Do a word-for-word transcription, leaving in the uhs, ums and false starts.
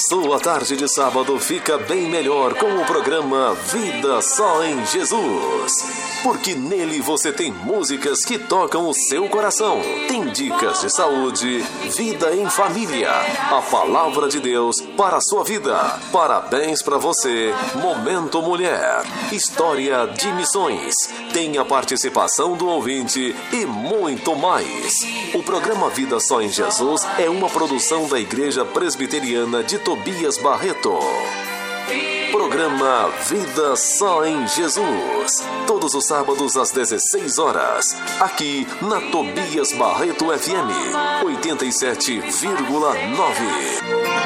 Sua tarde de sábado fica bem melhor com o programa Vida Só em Jesus. Porque nele você tem músicas que tocam o seu coração. Tem dicas de saúde, vida em família, a palavra de Deus para a sua vida. Parabéns para você, Momento Mulher, história de missões. Tem a participação do ouvinte e muito mais. O programa Vida Só em Jesus é uma produção da Igreja Presbiteriana de Tobias Barreto. Programa Vida Só em Jesus. Todos os sábados às dezesseis horas. Aqui na Tobias Barreto F M oitenta e sete vírgula nove.